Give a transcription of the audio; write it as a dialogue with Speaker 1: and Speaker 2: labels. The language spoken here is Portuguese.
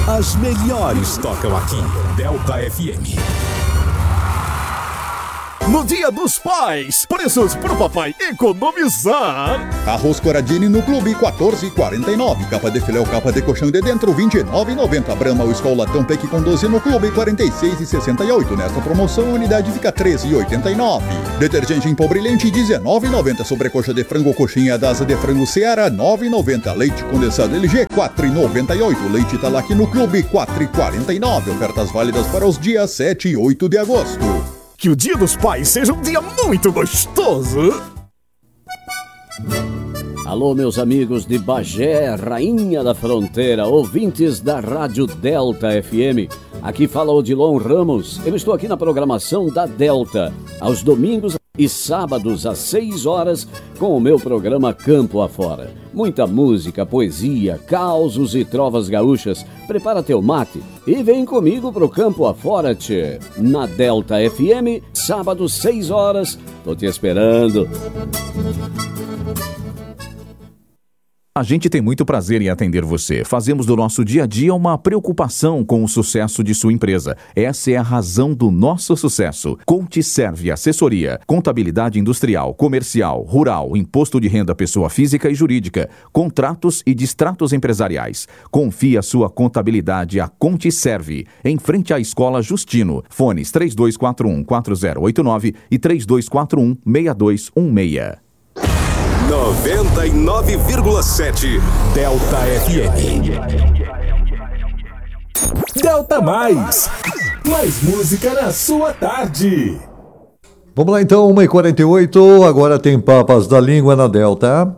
Speaker 1: As melhores tocam aqui. Delta FM. No Dia dos Pais, preços pro papai economizar.
Speaker 2: Arroz Coradini no Clube, 14,49. Capa de filé ou capa de colchão de dentro, 29,90. Brahma ou Skol Latão Peck com 12 no Clube, 46,68. Nesta promoção, a unidade fica 13,89. Detergente em pó brilhante, 19,90. Sobrecoxa de frango ou coxinha da asa de frango Seara, 9,90. Leite condensado LG, 4,98. Leite Italac no Clube, 4,49. Ofertas válidas para os dias 7 e 8 de agosto.
Speaker 1: Que o Dia dos Pais seja um dia muito gostoso.
Speaker 3: Alô, meus amigos de Bagé, Rainha da Fronteira, ouvintes da Rádio Delta FM. Aqui fala Odilon Ramos. Eu estou aqui na programação da Delta, aos domingos e sábados às 6 horas, com o meu programa Campo Afora. Muita música, poesia, causos e trovas gaúchas. Prepara teu mate e vem comigo pro Campo Afora, tchê. Na Delta FM, sábado 6 horas. Tô te esperando.
Speaker 4: A gente tem muito prazer em atender você. Fazemos do nosso dia a dia uma preocupação com o sucesso de sua empresa. Essa é a razão do nosso sucesso. Coach Serve Assessoria, contabilidade industrial, comercial, rural, imposto de renda pessoa física e jurídica, contratos e distratos empresariais. Confie a sua contabilidade a Conte Serve, em frente à Escola Justino. Fones 3241-4089 e 3241-6216.
Speaker 1: 99,7 Delta FM. Delta Mais música na sua tarde.
Speaker 5: Vamos lá então, 1h48, agora tem Papas da Língua na Delta.